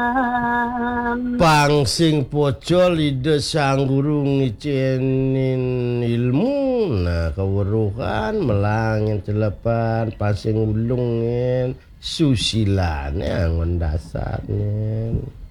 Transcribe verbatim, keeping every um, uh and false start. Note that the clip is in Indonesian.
Pang sing poco lide sangguru ngicenin ilmu nah keweruhan melangin celepan pasing ulungin susilane angon dasarnya